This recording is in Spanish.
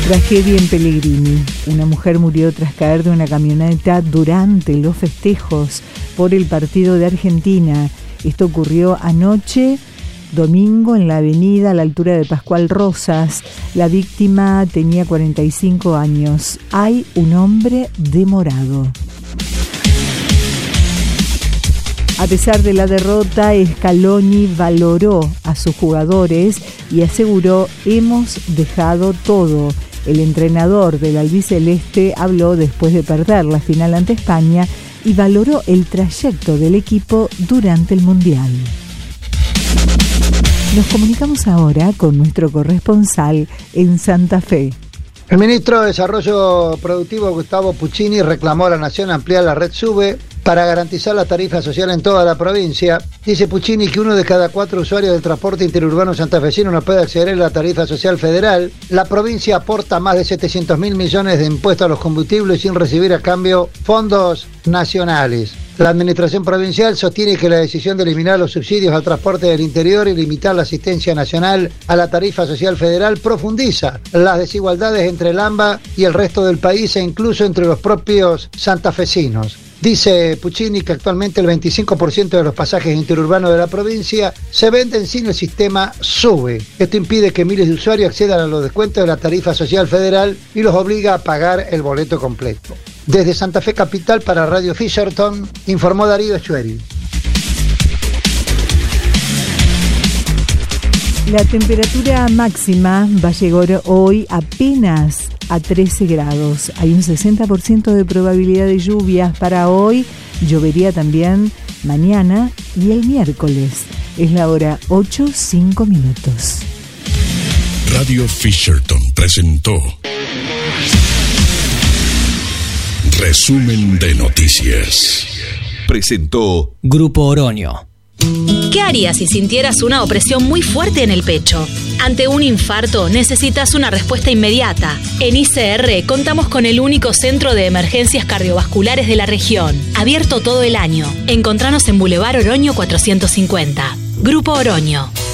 Tragedia en Pellegrini. Una mujer murió tras caer de una camioneta durante los festejos por el partido de Argentina. Esto ocurrió anoche, domingo, en la avenida a la altura de Pascual Rosas. La víctima tenía 45 años. Hay un hombre demorado. A pesar de la derrota, Scaloni valoró a sus jugadores y aseguró: hemos dejado todo. El entrenador del albiceleste habló después de perder la final ante España y valoró el trayecto del equipo durante el Mundial. Nos comunicamos ahora con nuestro corresponsal en Santa Fe. El ministro de Desarrollo Productivo, Gustavo Puccini, reclamó a la Nación ampliar la red SUBE para garantizar la tarifa social en toda la provincia. Dice Puccini que 1 de cada 4 usuarios del transporte interurbano santafesino no puede acceder a la tarifa social federal. La provincia aporta más de 700.000 millones de impuestos a los combustibles sin recibir a cambio fondos nacionales. La administración provincial sostiene que la decisión de eliminar los subsidios al transporte del interior y limitar la asistencia nacional a la tarifa social federal profundiza las desigualdades entre el AMBA y el resto del país e incluso entre los propios santafesinos. Dice Puccini que actualmente el 25% de los pasajes interurbanos de la provincia se venden sin el sistema SUBE. Esto impide que miles de usuarios accedan a los descuentos de la tarifa social federal y los obliga a pagar el boleto completo. Desde Santa Fe Capital para Radio Fisherton, informó Darío Echueri. La temperatura máxima va a llegar hoy apenas a 13 grados. Hay un 60% de probabilidad de lluvias para hoy. Llovería también mañana y el miércoles. Es la hora 8:05. Radio Fisherton presentó Resumen de Noticias. Presentó Grupo Oroño. ¿Qué harías si sintieras una opresión muy fuerte en el pecho? Ante un infarto necesitas una respuesta inmediata. En ICR contamos con el único centro de emergencias cardiovasculares de la región, abierto todo el año. Encontranos en Boulevard Oroño 450. Grupo Oroño.